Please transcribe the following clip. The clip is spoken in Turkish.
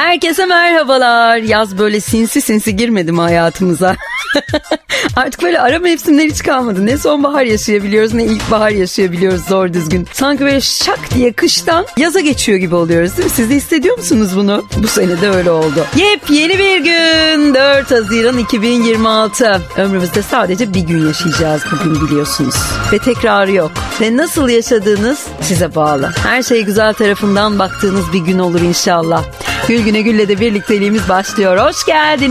Herkese merhabalar. Yaz böyle sinsi sinsi girmedi mi hayatımıza? Artık böyle ara mevsimler hiç kalmadı. Ne sonbahar yaşayabiliyoruz ne ilkbahar yaşayabiliyoruz doğru düzgün. Sanki böyle şak diye kıştan yaza geçiyor gibi oluyoruz değil mi? Siz de hissediyor musunuz bunu? Bu sene de öyle oldu. Yepyeni bir gün. 4 Haziran 2026. Ömrümüzde sadece bir gün yaşayacağız bugün biliyorsunuz. Ve tekrarı yok. Ve nasıl yaşadığınız size bağlı. Her şey güzel tarafından baktığınız bir gün olur inşallah. Gül güne gülle de birlikteliğimiz başlıyor. Hoş geldin.